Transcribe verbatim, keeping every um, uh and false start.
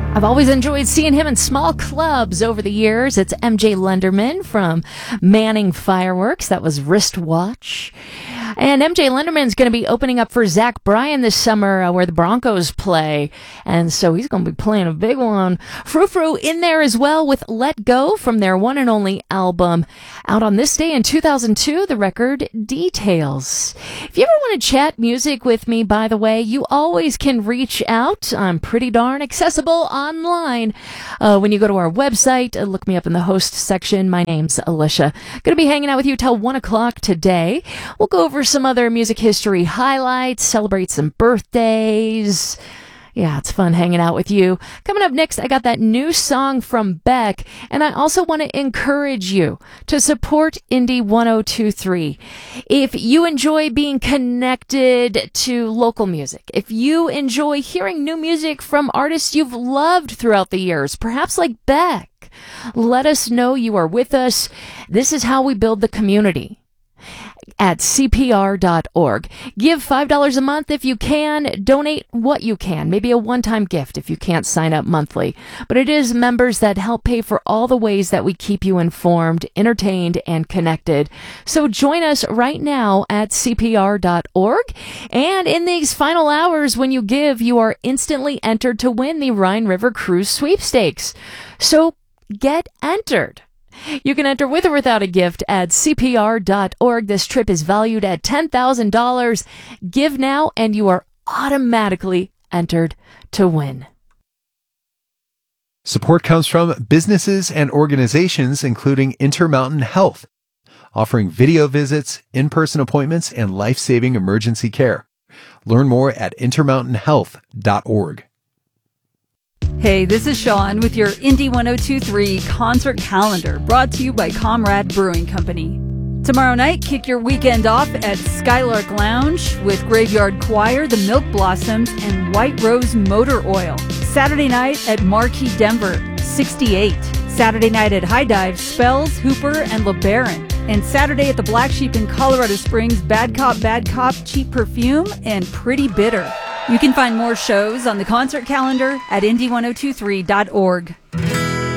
I've always enjoyed seeing him in small clubs over the years. It's M J Lenderman from Manning Fireworks. That was Wristwatch. And M J Lenderman's going to be opening up for Zach Bryan this summer uh, where the Broncos play. And so he's going to be playing a big one. Frou Frou in there as well with Let Go from their one and only album. Out on this day in two thousand two, the record Details. If you ever want to chat music with me, by the way, you always can reach out. I'm pretty darn accessible online. Uh, when you go to our website, uh, look me up in the host section. My name's Alicia. Going to be hanging out with you till one o'clock today. We'll go over some other music history highlights, celebrate some birthdays. Yeah, it's fun hanging out with you. Coming up next, I got that new song from Beck, and I also want to encourage you to support Indie one oh two point three. If you enjoy being connected to local music, if you enjoy hearing new music from artists you've loved throughout the years, perhaps like Beck, let us know you are with us. This is how we build the community. At C P R dot org. Give five dollars a month if you can. Donate what you can. Maybe a one-time gift if you can't sign up monthly. But it is members that help pay for all the ways that we keep you informed, entertained, and connected. So join us right now at C P R dot org. And in these final hours, when you give, you are instantly entered to win the Rhine River Cruise Sweepstakes. So get entered. You can enter with or without a gift at C P R dot org. This trip is valued at ten thousand dollars. Give now and you are automatically entered to win. Support comes from businesses and organizations including Intermountain Health, offering video visits, in-person appointments, and life-saving emergency care. Learn more at intermountain health dot org. Hey, this is Sean with your Indie one oh two point three concert calendar, brought to you by Comrade Brewing Company. Tomorrow night, kick your weekend off at Skylark Lounge with Graveyard Choir, The Milk Blossoms, and White Rose Motor Oil. Saturday night at Marquee Denver, sixty-eight. Saturday night at High Dive, Spells, Hooper, and LeBaron. And Saturday at the Black Sheep in Colorado Springs, Bad Cop, Bad Cop, Cheap Perfume, and Pretty Bitter. You can find more shows on the concert calendar at indie one oh two three dot org.